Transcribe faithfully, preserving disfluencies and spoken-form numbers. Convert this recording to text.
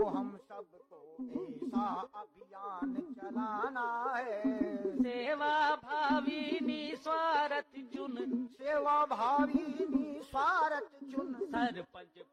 हम सबको ऐसा अभियान चलाना है। सेवा भावी निस्वार्थ चुन, सेवा भावी निस्वार्थ चुन, सरपंच